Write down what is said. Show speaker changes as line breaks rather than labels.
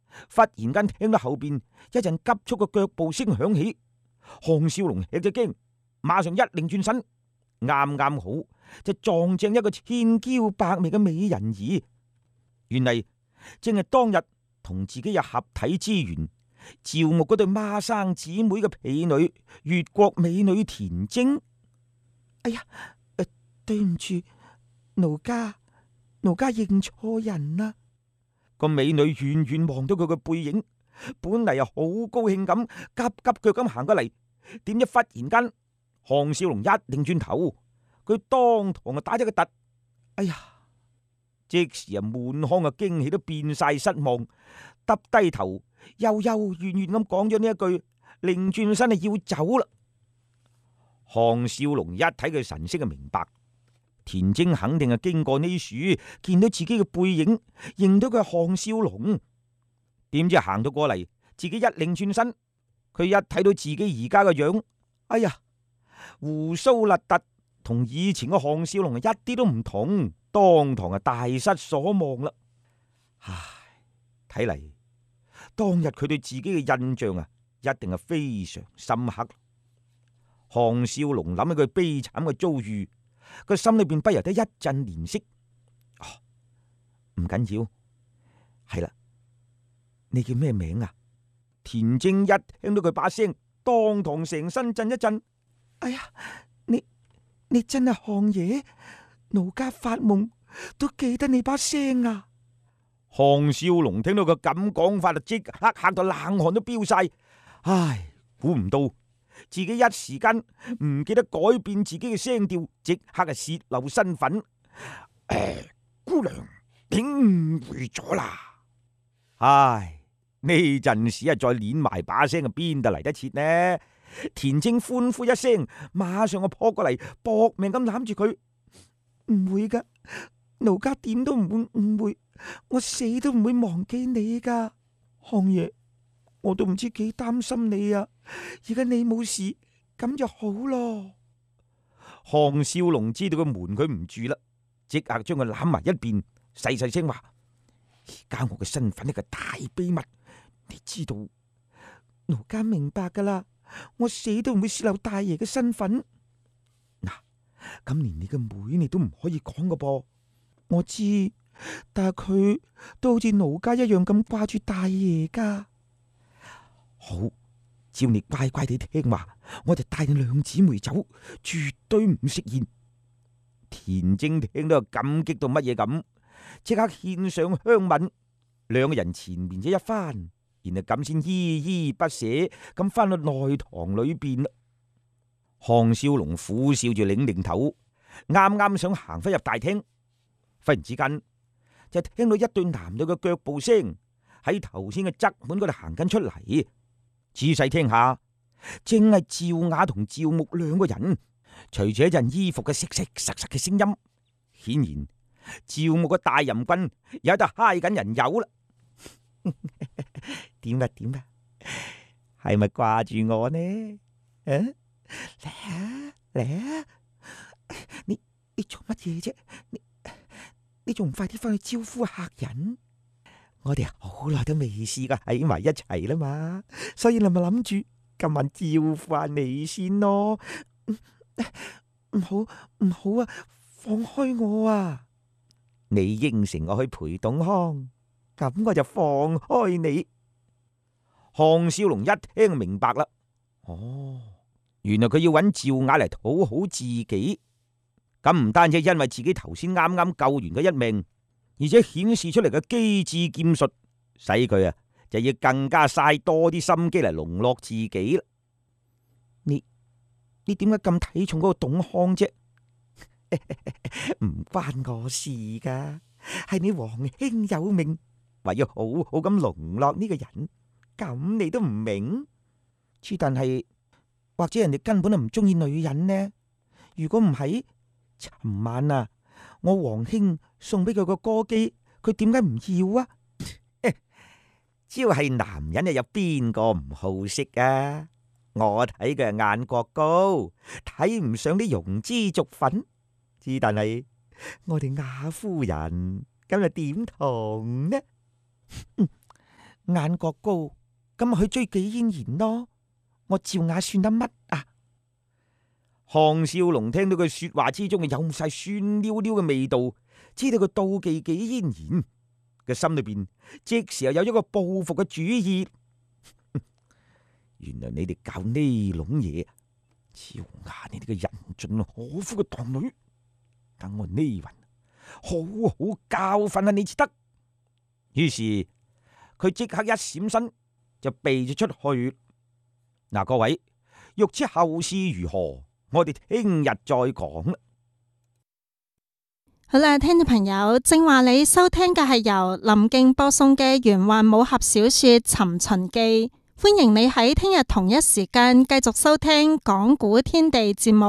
忽然間聽到後邊一陣急促嘅腳步聲響起，項少龍吃咗驚，馬上一擰轉身，啱啱好就撞正一個千嬌百媚嘅美人兒。原嚟正係當日同自己有合體之緣，趙牧嗰對孖生姊妹嘅婢女，越國美女田晶。哎呀，對唔住，奴家認錯人啦。個美女遠遠望到佢嘅背影，本嚟又好高興咁，急急腳咁行過嚟，點知忽然間，項少龍一擰轉頭，佢當堂就打咗個突。哎呀！即時啊，滿腔嘅驚喜都變晒失望，耷低頭，幽幽怨怨咁講咗呢一句，擰轉身就要走啦。項少龍一睇佢神色就明白，田晶肯定係經過呢處，見到自己嘅背影，認到佢係項少龍。點知行到過嚟，自己一擰轉身，佢一睇到自己而家嘅樣，哎呀，鬍鬚立突，同以前嘅項少龍一啲都唔同。當堂係大失所望啦！唉，睇嚟當日佢對自己嘅印象啊，一定係非常深刻。項少龍諗起佢悲慘嘅遭遇，個心裏邊不由得一陣憐惜。哦，唔緊要，係啦，你叫咩名啊？田晶一聽到佢把聲，當堂成身震一震。哎呀，你真係項爺？奴家發夢都記得你把聲啊！項少龍聽到佢咁講法，就即刻嚇到冷汗都飆晒。唉，估唔到自己一時間唔記得改變自己嘅聲調，即刻係泄露身份。姑娘，請誤會咗啦！唉，呢陣時啊，再練埋把聲啊，邊度嚟得切呢？田晶歡呼一聲，馬上就撲過嚟，搏命咁攬住佢。唔會噶，奴家點都唔會誤會，我死都唔會忘記你噶，項爺，我都唔知幾擔心你啊！而家你冇事，咁就好咯。項少龍知道佢瞞佢唔住啦，即刻將佢攬埋一邊，細細聲話：而家我嘅身份係個大秘密，你知道，奴家明白噶啦，我死都唔會泄露大爺嘅身份。咁連你嘅妹你都唔可以講噶噃，我知，但係佢都好似奴家一樣咁掛住大爺噶。好，只要你乖乖地聽話，我就帶你兩姊妹走，絕對唔食言。田晶聽到感激到乜嘢咁，即刻獻上香吻，兩個人纏綿咗一番，然後咁先依依不捨咁翻到內堂裏邊啦。項少龍苦笑住擰擰頭，啱啱想行翻入大廳，忽然之間就聽到一對男女嘅腳步聲喺頭先嘅側門嗰度行緊出嚟。仔細聽下，正係趙雅同趙牧兩個人，隨住一陣衣服嘅淅淅實實嘅聲音，顯然趙牧嘅大淫棍有得揩緊人油啦。點啊點啊，係咪掛住我呢？嚟啊嚟啊！你做乜嘢啫？你仲唔快啲翻去招呼客人？我哋好耐都未試過喺埋一齊啦嘛，所以你咪諗住今晚招呼下你先咯。唔好啊，放開我啊！你應承我去陪董康，咁我就放開你。項少龍一聽明白啦，哦。原來佢要揾趙雅嚟討好自己，咁唔單止因為自己頭先啱啱救完佢一命，而且顯示出嚟嘅機智劍術，使佢啊就要更加嘥多啲心機嚟籠絡自己啦。你點解咁睇重嗰個董康啫？唔關我事噶，係你皇兄有命，話要好好咁籠絡呢個人，咁你都唔明？之但係。或者人哋根本都唔中意女人呢？如果唔係，尋晚啊，我皇兄送俾佢個歌姬，佢點解唔要啊？只要係男人又有邊個唔好色啊？我睇佢係眼角高，睇唔上啲庸脂俗粉。之但係我哋雅夫人咁又點同呢？ 眼角高，咁去追紀嫣然咯。我趙雅算得乜啊？項少龍聽到佢說話之中有晒酸溜溜嘅味道，知道佢妒忌紀嫣然嘅心裏邊，即時又有一個報復嘅主意。原來你哋搞呢籠嘢，趙雅你哋嘅人盡可夫嘅當女，等我呢云好好教訓下你至得。於是佢即刻一閃身就避咗出去。嗱，各位欲知後事如何，我哋聽日再講啦。
好啦，聽眾朋友，正話你收聽嘅係由林敬播送嘅玄幻武俠小說《尋秦記》，歡迎你喺聽日同一時間繼續收聽講古天地節目。